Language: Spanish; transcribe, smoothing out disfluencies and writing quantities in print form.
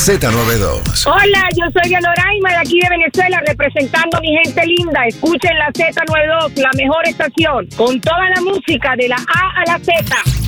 Z92. Hola, yo soy Yanoraima de aquí de Venezuela, representando a mi gente linda. Escuchen la Z92, la mejor estación, con toda la música de la A a la Z.